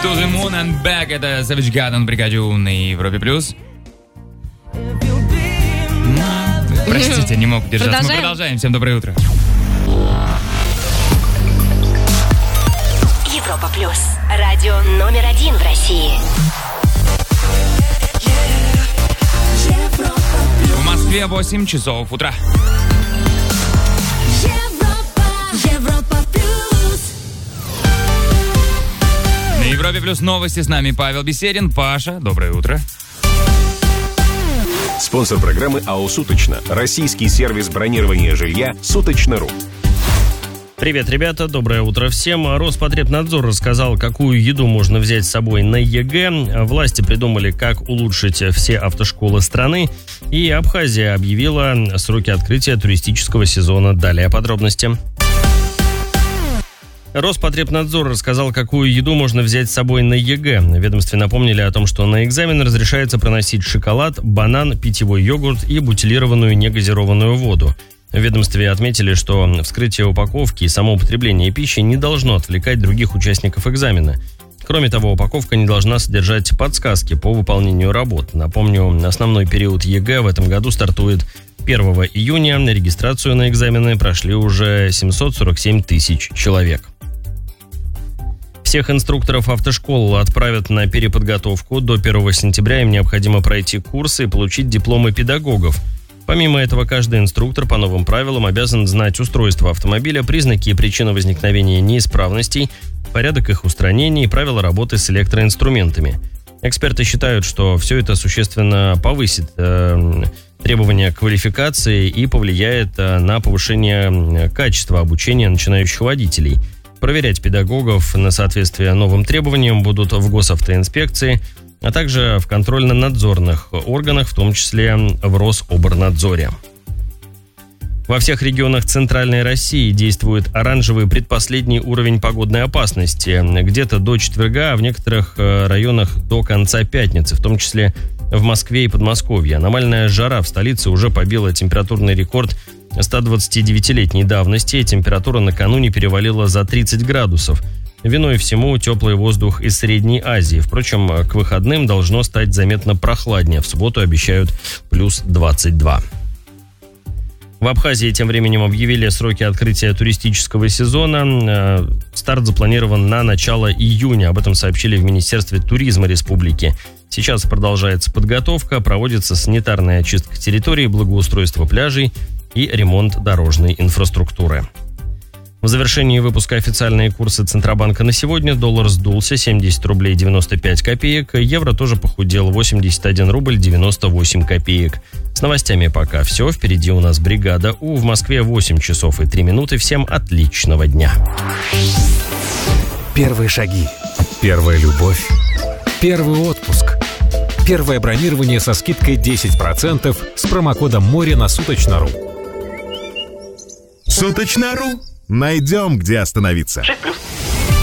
To the Moon and Back. Это Savage Garden, бригаде У на Европе Плюс. Простите, не мог держаться. Мы продолжаем. Всем доброе утро. Европа Плюс. Радио номер 1 в России. В Москве 8 часов утра. Европа Плюс. На Европе Плюс новости. С нами Павел Беседин. Паша, доброе утро. Спонсор программы АО «Суточно». Российский сервис бронирования жилья «Суточно.ру». Привет, ребята, доброе утро всем. Роспотребнадзор рассказал, какую еду можно взять с собой на ЕГЭ. Власти придумали, как улучшить все автошколы страны. И Абхазия объявила сроки открытия туристического сезона. Далее подробности. Роспотребнадзор рассказал, какую еду можно взять с собой на ЕГЭ. В ведомстве напомнили о том, что на экзамен разрешается проносить шоколад, банан, питьевой йогурт и бутилированную негазированную воду. В ведомстве отметили, что вскрытие упаковки и само употребление пищи не должно отвлекать других участников экзамена. Кроме того, упаковка не должна содержать подсказки по выполнению работ. Напомню, основной период ЕГЭ в этом году стартует 1 июня. Регистрацию на экзамены прошли уже 747 тысяч человек. Всех инструкторов автошкол отправят на переподготовку. До 1 сентября им необходимо пройти курсы и получить дипломы педагогов. Помимо этого, каждый инструктор по новым правилам обязан знать устройство автомобиля, признаки и причины возникновения неисправностей, порядок их устранения и правила работы с электроинструментами. Эксперты считают, что все это существенно повысит требования к квалификации и повлияет на повышение качества обучения начинающих водителей. Проверять педагогов на соответствие новым требованиям будут в госавтоинспекции, а также в контрольно-надзорных органах, в том числе в Рособорнадзоре. Во всех регионах Центральной России действует оранжевый предпоследний уровень погодной опасности. Где-то до четверга, а в некоторых районах до конца пятницы, в том числе в Москве и Подмосковье. Аномальная жара в столице уже побила температурный рекорд 129-летней давности. Температура накануне перевалила за 30 градусов. Виной всему теплый воздух из Средней Азии. Впрочем, к выходным должно стать заметно прохладнее. В субботу обещают плюс 22. В Абхазии тем временем объявили сроки открытия туристического сезона. Старт запланирован на начало июня. Об этом сообщили в Министерстве туризма республики. Сейчас продолжается подготовка, проводится санитарная очистка территории, благоустройство пляжей и ремонт дорожной инфраструктуры. В завершении выпуска официальные курсы Центробанка на сегодня. Доллар сдулся 70 рублей 95 копеек. Евро тоже похудел 81 рубль 98 копеек. С новостями пока все. Впереди у нас бригада У. В Москве 8 часов и 3 минуты. Всем отличного дня. Первые шаги. Первая любовь. Первый отпуск. Первое бронирование со скидкой 10% с промокодом МОРЕ на Суточно.ру. Суточно.ру. Найдем, где остановиться. 6+.